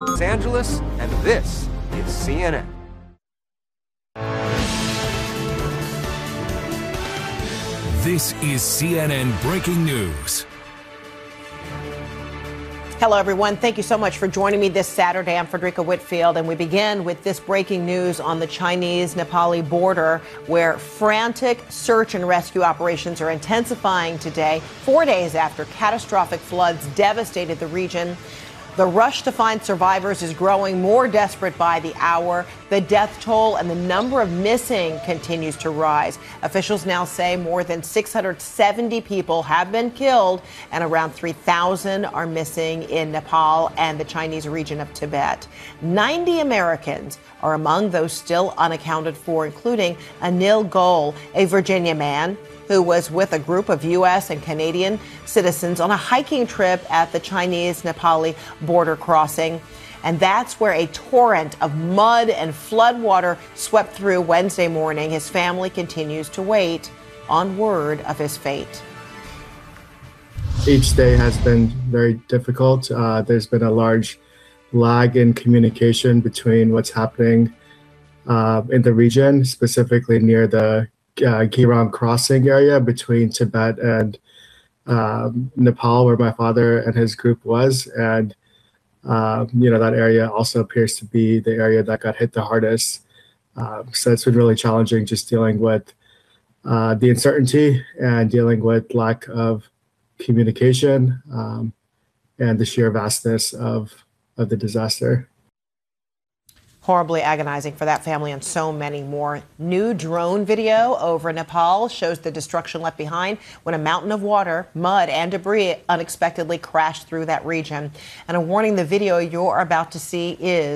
Los Angeles, and this is CNN. This is CNN Breaking News. Hello, everyone. Thank you so much for joining me this Saturday. I'm Frederica Whitfield, and we begin with this breaking news on the Chinese-Nepali border, where frantic search and rescue operations are intensifying today, 4 days after catastrophic floods devastated the region. The rush to find survivors is growing more desperate by the hour. The death toll and the number of missing continues to rise. Officials now say more than 670 people have been killed and around 3,000 are missing in Nepal and the Chinese region of Tibet. 90 Americans are among those still unaccounted for, including Anil Goel, a Virginia man who was with a group of U.S. and Canadian citizens on a hiking trip at the Chinese-Nepali border crossing. And that's where a torrent of mud and flood water swept through Wednesday morning. His family continues to wait on word of his fate. Each day has been very difficult. There's been a large lag in communication between what's happening in the region, specifically near the Girang crossing area between Tibet and Nepal, where my father and his group was. And, that area also appears to be the area that got hit the hardest. So it's been really challenging just dealing with the uncertainty and dealing with lack of communication and the sheer vastness of the disaster. Horribly agonizing for that family and so many more. New drone video over Nepal shows the destruction left behind when a mountain of water, mud, and debris unexpectedly crashed through that region. And a warning, the video you're about to see is